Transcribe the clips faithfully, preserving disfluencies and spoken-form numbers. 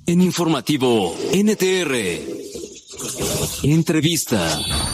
En Informativo N T R, entrevista.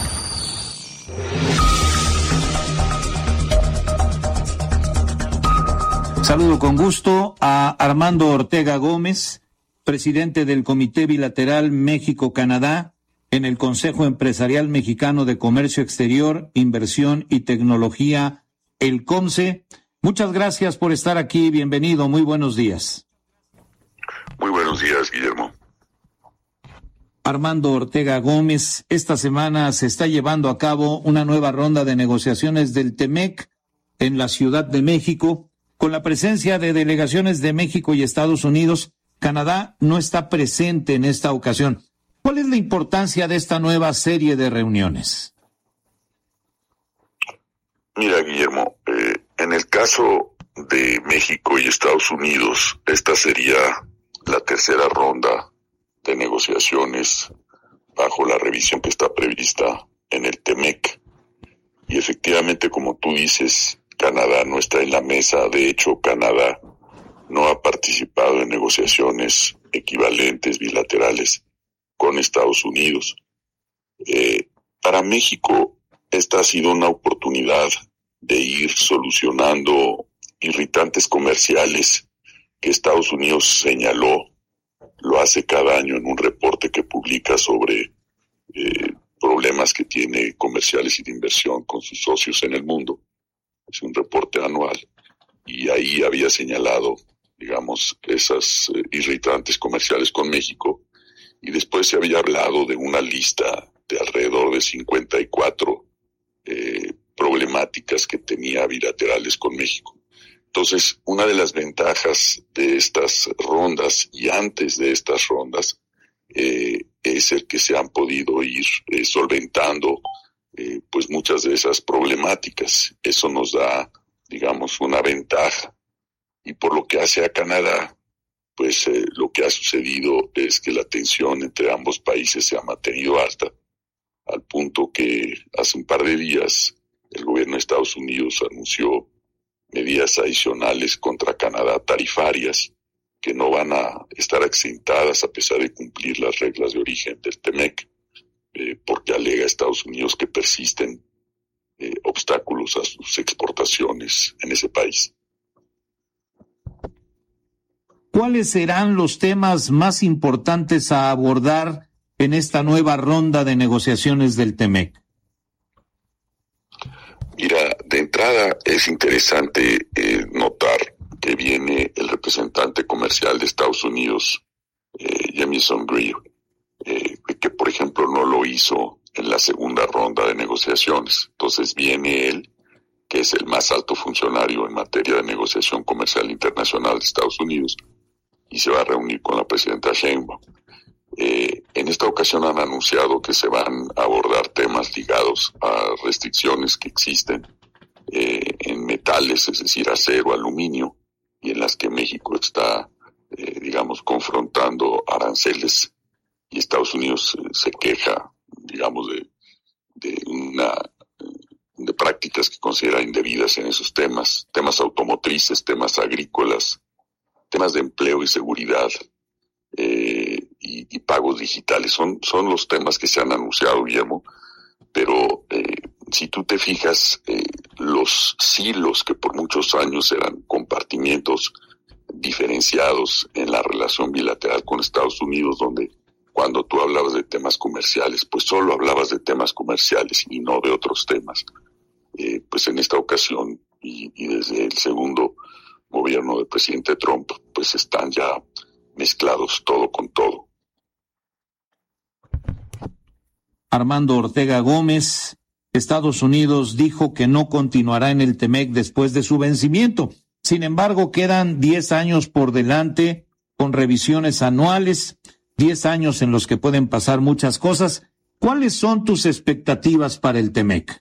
Saludo con gusto a Armando Ortega Gómez, presidente del Comité Bilateral México-Canadá en el Consejo Empresarial Mexicano de Comercio Exterior, Inversión y Tecnología, el COMCE. Muchas gracias por estar aquí. Bienvenido. Muy buenos días. Muy buenos días, Guillermo. Armando Ortega Gómez, esta semana se está llevando a cabo una nueva ronda de negociaciones del TEMEC en la Ciudad de México, con la presencia de delegaciones de México y Estados Unidos. Canadá no está presente en esta ocasión. ¿Cuál es la importancia de esta nueva serie de reuniones? Mira, Guillermo, eh, en el caso de México y Estados Unidos, esta sería la tercera ronda de negociaciones bajo la revisión que está prevista en el TEMEC. Y efectivamente, como tú dices, Canadá no está en la mesa. De hecho, Canadá no ha participado en negociaciones equivalentes bilaterales con Estados Unidos. Eh, para México, esta ha sido una oportunidad de ir solucionando irritantes comerciales que Estados Unidos señaló, lo hace cada año en un reporte que publica sobre eh, problemas que tiene comerciales y de inversión con sus socios en el mundo. Es un reporte anual y ahí había señalado, digamos, esas eh, irritantes comerciales con México, y después se había hablado de una lista de alrededor de cincuenta y cuatro eh, problemáticas que tenía bilaterales con México. Entonces, una de las ventajas de estas rondas y antes de estas rondas eh, es el que se han podido ir eh, solventando eh, pues muchas de esas problemáticas. Eso nos da, digamos, una ventaja. Y por lo que hace a Canadá, pues eh, lo que ha sucedido es que la tensión entre ambos países se ha mantenido alta, al punto que hace un par de días el gobierno de Estados Unidos anunció medidas adicionales contra Canadá, tarifarias, que no van a estar exentadas a pesar de cumplir las reglas de origen del TEMEC, eh, porque alega a Estados Unidos que persisten eh, obstáculos a sus exportaciones en ese país. ¿Cuáles serán los temas más importantes a abordar en esta nueva ronda de negociaciones del TEMEC? Mira, de entrada es interesante eh, notar que viene el representante comercial de Estados Unidos, eh, Jamieson Greer, eh, que por ejemplo no lo hizo en la segunda ronda de negociaciones. Entonces viene él, que es el más alto funcionario en materia de negociación comercial internacional de Estados Unidos, y se va a reunir con la presidenta Sheinbaum. Eh, en esta ocasión han anunciado que se van a abordar temas ligados a restricciones que existen eh, en metales, es decir, acero, aluminio, y en las que México está, eh, digamos, confrontando aranceles, y Estados Unidos eh, se queja, digamos, de, de una de prácticas que considera indebidas en esos temas, temas automotrices, temas agrícolas, temas de empleo y seguridad, eh, y, y pagos digitales. Son, son los temas que se han anunciado, Guillermo, pero eh, si tú te fijas, eh, los silos que por muchos años eran compartimientos diferenciados en la relación bilateral con Estados Unidos, donde cuando tú hablabas de temas comerciales, pues solo hablabas de temas comerciales y no de otros temas. Eh, pues en esta ocasión, y, y desde el segundo gobierno del presidente Trump, pues están ya mezclados todo con todo. Armando Ortega Gómez, Estados Unidos dijo que no continuará en el TEMEC después de su vencimiento. Sin embargo, quedan diez años por delante con revisiones anuales, diez años en los que pueden pasar muchas cosas. ¿Cuáles son tus expectativas para el TEMEC?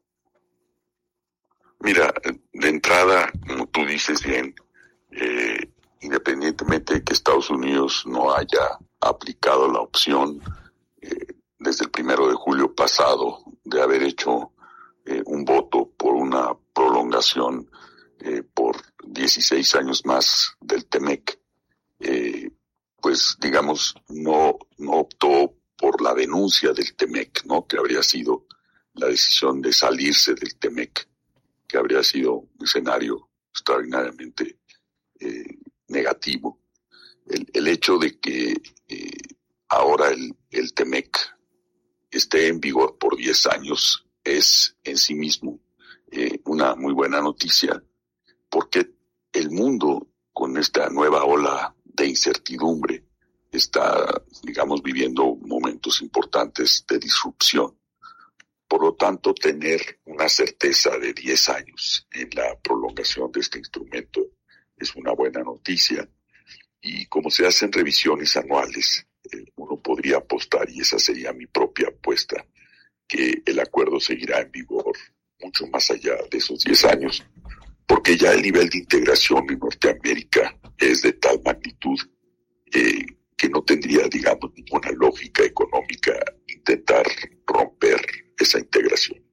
Mira, de entrada, como tú dices bien, eh, independientemente de que Estados Unidos no haya aplicado la opción eh, desde el primero de julio pasado de haber hecho eh, un voto por una prolongación eh, por dieciséis años más del TEMEC, eh, pues pues digamos, no, no optó por la denuncia del Temec, ¿no? Que habría sido la decisión de salirse del Temec, que habría sido un escenario extraordinariamente eh, negativo. El, el hecho de que eh, ahora el, el Temec esté en vigor por diez años es en sí mismo eh, una muy buena noticia, porque el mundo con esta nueva ola de incertidumbre está, digamos, viviendo momentos importantes de disrupción. Por lo tanto, tener una certeza de diez años en la prolongación de este instrumento es una buena noticia. Y como se hacen revisiones anuales, eh, uno podría apostar, y esa sería mi propia apuesta, que el acuerdo seguirá en vigor mucho más allá de esos diez años, porque ya el nivel de integración en Norteamérica es de tal magnitud eh, que no tendría, digamos, ninguna lógica económica intentar romper esa integración.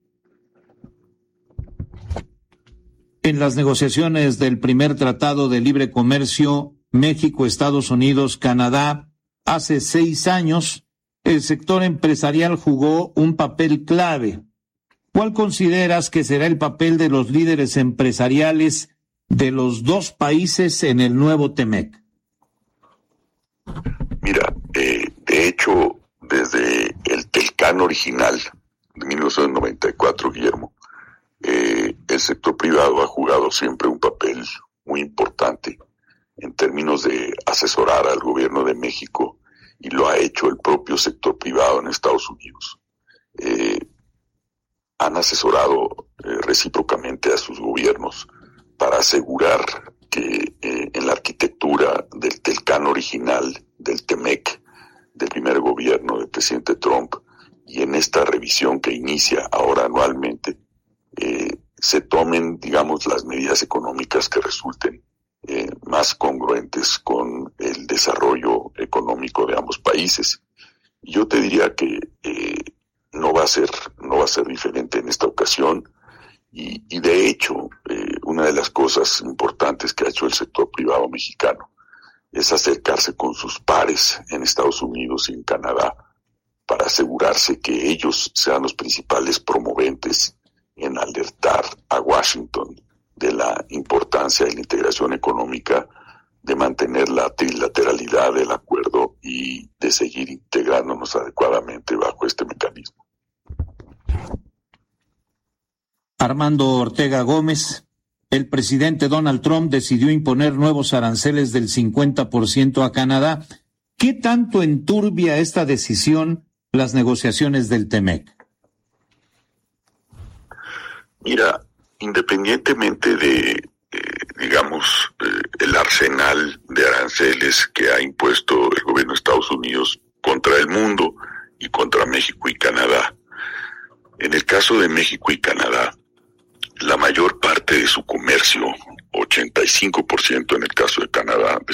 En las negociaciones del primer Tratado de Libre Comercio México, Estados Unidos, Canadá, hace seis años, el sector empresarial jugó un papel clave. ¿Cuál consideras que será el papel de los líderes empresariales de los dos países en el nuevo Temec? Mira, eh, de hecho, desde el Telcán original de mil novecientos noventa y cuatro, Guillermo, eh, el sector privado ha jugado siempre un papel muy importante en términos de asesorar al gobierno de México, y lo ha hecho el propio sector privado en Estados Unidos. Eh, han asesorado eh, recíprocamente a sus gobiernos para asegurar que eh, en la arquitectura del Telcán original, del Temec, del primer gobierno del presidente Trump, y en esta revisión que inicia ahora anualmente, eh, se tomen, digamos, las medidas económicas que resulten eh, más congruentes con el desarrollo económico de ambos países. Yo te diría que eh, no va a ser, no va a ser diferente en esta ocasión, y, y de hecho, eh, una de las cosas importantes que ha hecho el sector privado mexicano es acercarse con sus pares en Estados Unidos y en Canadá para asegurarse que ellos sean los principales promoventes en alertar a Washington de la importancia de la integración económica, de mantener la trilateralidad del acuerdo y de seguir integrándonos adecuadamente bajo este mecanismo. Armando Ortega Gómez, el presidente Donald Trump decidió imponer nuevos aranceles del cincuenta por ciento a Canadá. ¿Qué tanto enturbia esta decisión las negociaciones del Temec? Mira, independientemente de, eh, digamos, eh, el arsenal de aranceles que ha impuesto el gobierno de Estados Unidos contra el mundo y contra México y Canadá, en el caso de México y Canadá, la mayor parte de su comercio, ochenta y cinco por ciento en el caso de Canadá, de